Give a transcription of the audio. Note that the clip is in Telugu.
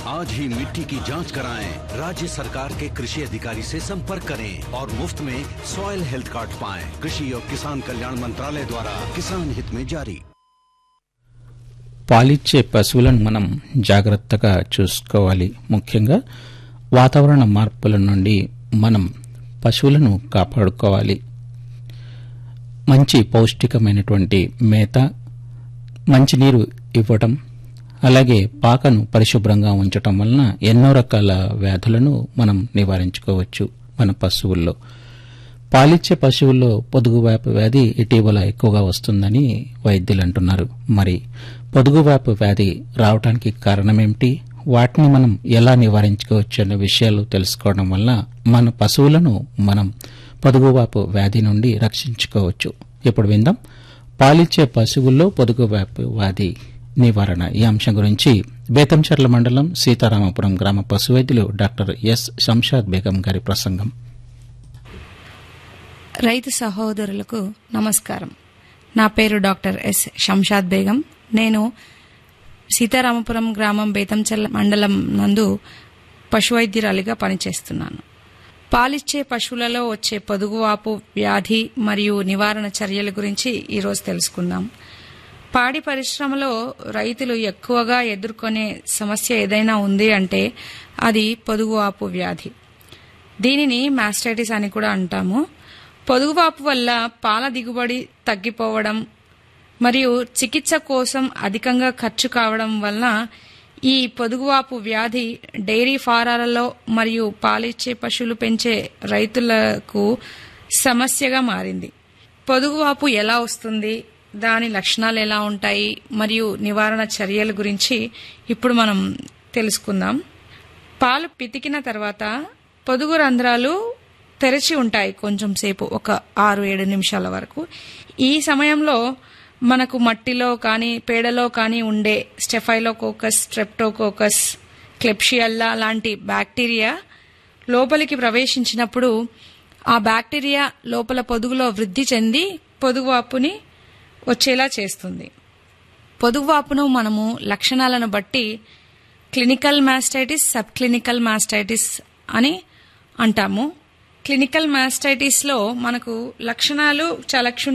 आज ही मिट्टी की जांच कराएं। राज्य सरकार के कृषि अधिकारी से संपर्क करें और मुफ्त में सॉइल हेल्थ कार्ड पाएं। कृषि और किसान कल्याण मंत्रालय द्वारा किसान हित में जारी। పాలిచ్చే పశువులను మనం జాగ్రత్తగా చూసుకోవాలి. ముఖ్యంగా వాతావరణ మార్పుల నుండి మనం పశువులను కాపాడుకోవాలి. మంచి పౌష్టికమైనటువంటి మేత, మంచినీరు ఇవ్వటం, అలాగే పాకను పరిశుభ్రంగా ఉంచటం వలన ఎన్నో రకాల వ్యాధులను మనం నివారించుకోవచ్చు. మన పశువుల్లో పాలిచ్చే పశువుల్లో పొదుగువాపు వ్యాధి ఇటీవల ఎక్కువగా వస్తుందని వైద్యులు అంటున్నారు. మరి పొదుగువాపు వ్యాధి రావడానికి కారణమేమిటి, వాటిని మనం ఎలా నివారించుకోవచ్చు అనే విషయాలు తెలుసుకోవడం వల్ల మన పశువులను మనం పొదుగువాపు వ్యాధి నుండి రక్షించుకోవచ్చు. ఇప్పుడు విందాం పాలిచ్చే పశువుల్లో పొదుగువాపు వ్యాధి నివారణ. ఈ అంశం గురించి బేతంచెర్ల మండలం సీతారామపురం గ్రామ పశు వైద్యులు డాక్టర్ ఎస్ శంషాద్ బేగం గారి ప్రసంగం. రైతు సహోదరులకు నమస్కారం. నా పేరు డాక్టర్ ఎస్ శంషాద్ బేగం. నేను సీతారామపురం గ్రామం బేతంచెర్ల మండలం నందు పశువైద్యురాలిగా పనిచేస్తున్నాను. పాలిచ్చే పశువులలో వచ్చే పొదుగువాపు వ్యాధి మరియు నివారణ చర్యల గురించి ఈరోజు తెలుసుకుందాం. పాడి పరిశ్రమలో రైతులు ఎక్కువగా ఎదుర్కొనే సమస్య ఏదైనా ఉంది అంటే అది పొదుగువాపు వ్యాధి. దీనిని మాస్టైటిస్ అని కూడా అంటాము. పొదుగువాపు వల్ల పాల దిగుబడి తగ్గిపోవడం మరియు చికిత్స కోసం అధికంగా ఖర్చు కావడం వలన ఈ పొదుగువాపు వ్యాధి డైరీ ఫారాలలో మరియు పాలిచ్చే పశువులు పెంచే రైతులకు సమస్యగా మారింది. పొదుగువాపు ఎలా వస్తుంది, దాని లక్షణాలు ఎలా ఉంటాయి మరియు నివారణ చర్యల గురించి ఇప్పుడు మనం తెలుసుకుందాం. పాలు పితికిన తర్వాత పొదుగు రంధ్రాలు తెరిచి ఉంటాయి కొంచెం సేపు, ఒక 6-7 నిమిషాల వరకు. ఈ సమయంలో మనకు మట్టిలో కానీ పేడలో కానీ ఉండే స్టెఫైలోకోకస్, స్ట్రెప్టోకోకస్, క్లెప్షియల్లా లాంటి బ్యాక్టీరియా లోపలికి ప్రవేశించినప్పుడు ఆ బ్యాక్టీరియా లోపల పొదుగులో వృద్ధి చెంది పొదుగువాపుని వచ్చేలా చేస్తుంది. పొదుగువాపును మనము లక్షణాలను బట్టి clinical mastitis, sub clinical mastitis అని అంటాము. క్లినికల్ మాస్టైటిస్ లో మనకు లక్షణాలు చాలా